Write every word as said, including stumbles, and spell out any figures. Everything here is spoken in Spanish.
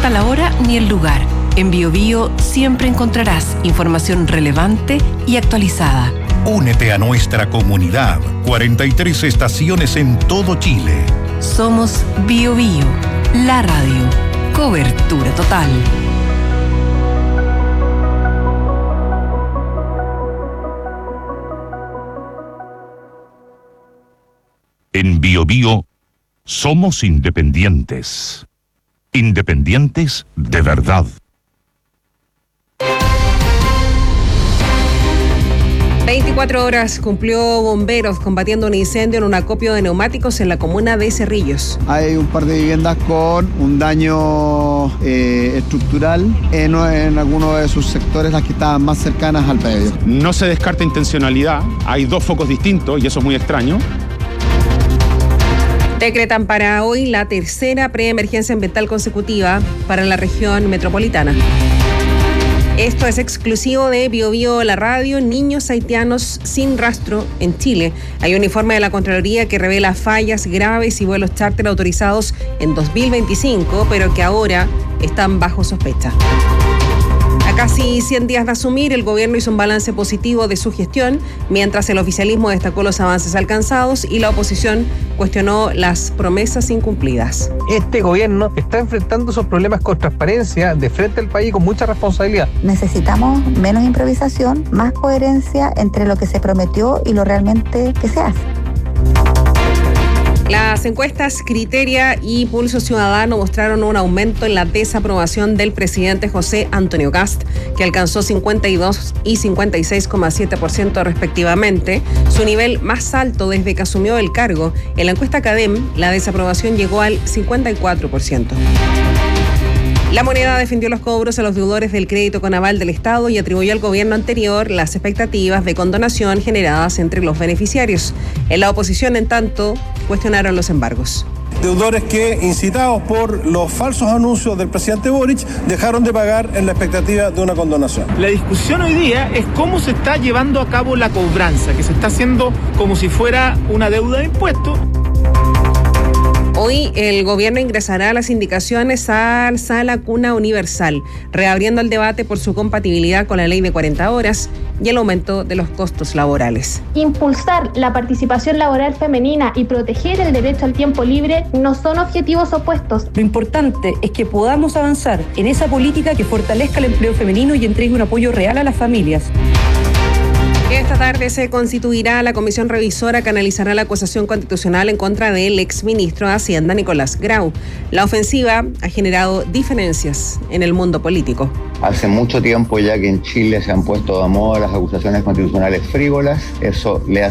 importa la hora ni el lugar. En BioBio siempre encontrarás información relevante y actualizada. Únete a nuestra comunidad. cuarenta y tres estaciones en todo Chile. Somos BioBio, la radio. Cobertura total. En BioBio somos independientes. Independientes de verdad. veinticuatro horas cumplió Bomberos combatiendo un incendio en un acopio de neumáticos en la comuna de Cerrillos. Hay un par de viviendas con un daño eh, estructural en, en algunos de sus sectores, las que estaban más cercanas al predio. No se descarta intencionalidad, hay dos focos distintos y eso es muy extraño. Decretan para hoy la tercera preemergencia ambiental consecutiva para la región metropolitana. Esto es exclusivo de BioBio, la radio. Niños haitianos sin rastro en Chile. Hay un informe de la Contraloría que revela fallas graves y vuelos charter autorizados en dos mil veinticinco, pero que ahora están bajo sospecha. A casi cien días de asumir, el gobierno hizo un balance positivo de su gestión, mientras el oficialismo destacó los avances alcanzados y la oposición cuestionó las promesas incumplidas. Este gobierno está enfrentando esos problemas con transparencia, de frente al país, con mucha responsabilidad. Necesitamos menos improvisación, más coherencia entre lo que se prometió y lo realmente que se hace. Las encuestas Criteria y Pulso Ciudadano mostraron un aumento en la desaprobación del presidente José Antonio Kast, que alcanzó cincuenta y dos y cincuenta y seis coma siete por ciento respectivamente, su nivel más alto desde que asumió el cargo. En la encuesta Cadem, la desaprobación llegó al cincuenta y cuatro por ciento. La Moneda defendió los cobros a los deudores del crédito con aval del Estado y atribuyó al gobierno anterior las expectativas de condonación generadas entre los beneficiarios. En la oposición, en tanto, cuestionaron los embargos. Deudores que, incitados por los falsos anuncios del presidente Boric, dejaron de pagar en la expectativa de una condonación. La discusión hoy día es cómo se está llevando a cabo la cobranza, que se está haciendo como si fuera una deuda de impuestos. Hoy el gobierno ingresará las indicaciones al Sala Cuna Universal, reabriendo el debate por su compatibilidad con la ley de cuarenta horas y el aumento de los costos laborales. Impulsar la participación laboral femenina y proteger el derecho al tiempo libre no son objetivos opuestos. Lo importante es que podamos avanzar en esa política que fortalezca el empleo femenino y entregue un apoyo real a las familias. Esta tarde se constituirá la comisión revisora que analizará la acusación constitucional en contra del exministro de Hacienda, Nicolás Grau. La ofensiva ha generado diferencias en el mundo político. Hace mucho tiempo ya que en Chile se han puesto de moda las acusaciones constitucionales frívolas. Eso le